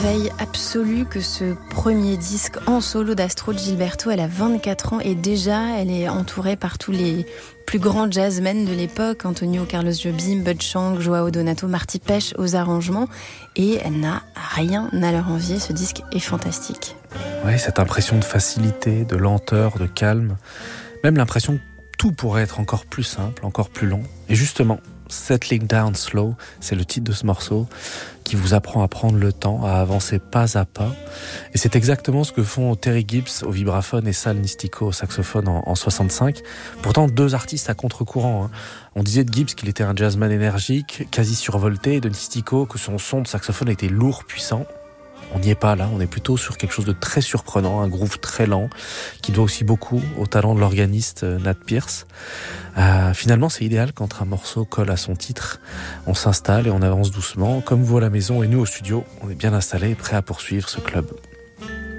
Veille absolue que ce premier disque en solo d'Astrud Gilberto. Elle a 24 ans et déjà elle est entourée par tous les plus grands jazzmen de l'époque, Antonio Carlos Jobim, Bud Chang, Joao Donato, Marty Pech aux arrangements, et elle n'a rien à leur envier. Ce disque est fantastique. Oui, cette impression de facilité, de lenteur, de calme, même l'impression que tout pourrait être encore plus simple, encore plus long. Et justement, Settling Down Slow, c'est le titre de ce morceau qui vous apprend à prendre le temps, à avancer pas à pas. Et c'est exactement ce que font Terry Gibbs au vibraphone et Sal Nistico au saxophone en 65. Pourtant, deux artistes à contre-courant. On disait de Gibbs qu'il était un jazzman énergique, quasi survolté, et de Nistico que son son de saxophone était lourd, puissant. On n'y est pas là, on est plutôt sur quelque chose de très surprenant, un groove très lent, qui doit aussi beaucoup au talent de l'organiste Nat Pierce. Finalement, c'est idéal quand un morceau colle à son titre. On s'installe et on avance doucement. Comme vous à la maison et nous au studio, on est bien installés et prêts à poursuivre ce club.